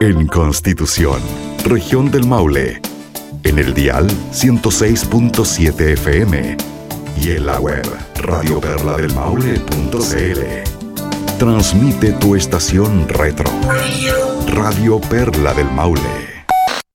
En Constitución, región del Maule, en el dial 106.7 FM y en la web radioperladelmaule.cl. Transmite tu estación retro, Radio Perla del Maule.